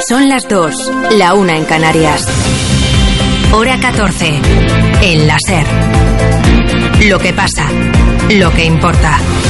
Son las 2, la 1 en Canarias. Hora 14, en la SER. Lo que pasa, lo que importa.